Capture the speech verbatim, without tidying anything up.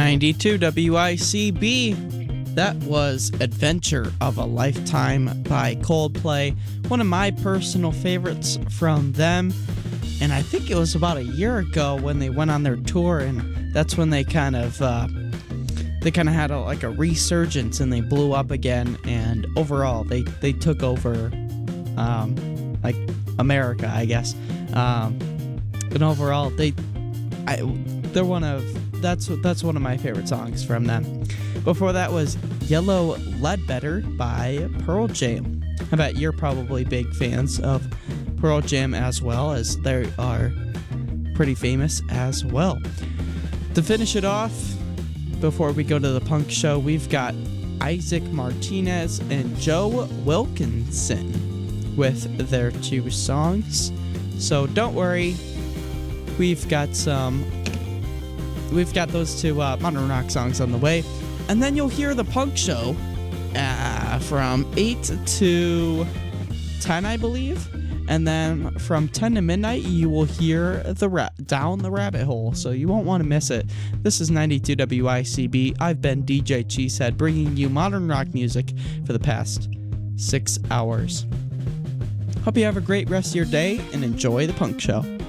ninety-two W I C B. That was Adventure of a Lifetime by Coldplay, one of my personal favorites from them. And I think it was about a year ago when they went on their tour, and that's when they kind of uh, they kind of had a, like a resurgence, and they blew up again. And overall, they they took over um, like America, I guess. Um, and overall, they I, they're one of that's that's one of my favorite songs from them. Before that was Yellow Ledbetter by Pearl Jam. I bet you're probably big fans of Pearl Jam as well, as they are pretty famous as well. To finish it off, before we go to the punk show, we've got Isaac Martinez and Joe Wilkinson with their two songs. So don't worry, we've got some, we've got those two uh, modern rock songs on the way. And then you'll hear the punk show uh, from eight to ten, I believe. And then from ten to midnight, you will hear the ra- Down the Rabbit Hole. So you won't want to miss it. This is ninety-two W I C B. I've been D J Cheesehead, bringing you modern rock music for the past six hours. Hope you have a great rest of your day and enjoy the punk show.